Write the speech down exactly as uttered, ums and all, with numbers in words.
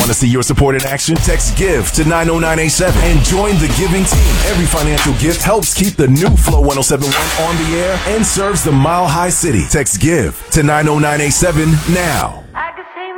Want to see your support in action? Text GIVE to nine oh nine eight seven and join the giving team. Every financial gift helps keep the new Flow one oh seven point one on the air and serves the Mile High City. Text GIVE to nine oh nine eight seven now.